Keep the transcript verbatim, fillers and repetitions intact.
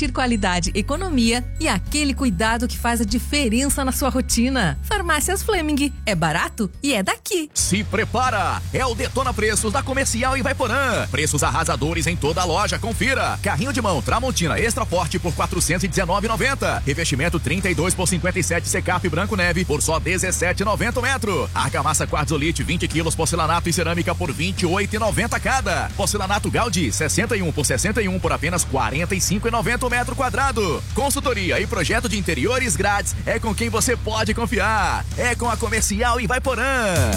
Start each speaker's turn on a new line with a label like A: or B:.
A: garantir qualidade, economia e aquele cuidado que faz a diferença na sua rotina. Farmácias Fleming. É barato e é daqui.
B: Se prepara! É o Detona Preços da Comercial em Vaiporã. Preços arrasadores em toda a loja. Confira. Carrinho de mão Tramontina Extra Forte por quatrocentos e dezenove reais e noventa centavos. Revestimento trinta e dois por cinquenta e sete Secap Branco Neve por só dezessete reais e noventa centavos metro. Argamassa Quartzolite vinte quilos porcelanato e cerâmica por vinte e oito reais e noventa centavos cada. Porcelanato Gaudi sessenta e um por sessenta e um por apenas quarenta e cinco reais e noventa centavos metro quadrado. Consultoria e projeto de interiores grátis é com quem você pode confiar. É com a Comercial em Vaiporã.